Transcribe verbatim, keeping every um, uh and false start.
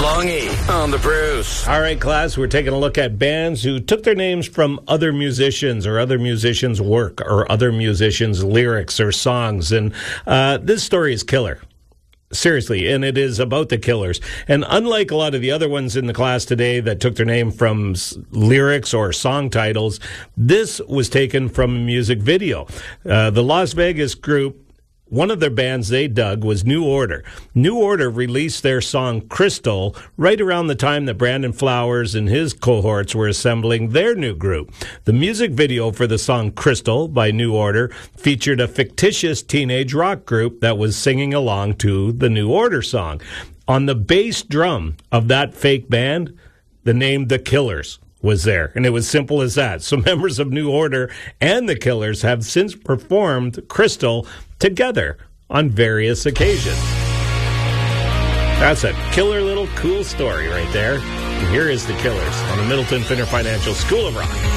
Longy on the Bruce. All right, class, we're taking a look at bands who took their names from other musicians or other musicians' work or other musicians' lyrics or songs. And uh, this story is killer. Seriously, and it is about the Killers. And unlike a lot of the other ones in the class today that took their name from s- lyrics or song titles, this was taken from a music video. Uh, the Las Vegas group, one of their bands they dug was New Order. New Order released their song Crystal right around the time that Brandon Flowers and his cohorts were assembling their new group. The music video for the song Crystal by New Order featured a fictitious teenage rock group that was singing along to the New Order song. On the bass drum of that fake band, the name The Killers was there, and it was simple as that. So members of New Order and the Killers have since performed Crystal together on various occasions. That's a killer little cool story right there. And here is the Killers on the Middleton Finner Financial School of Rock.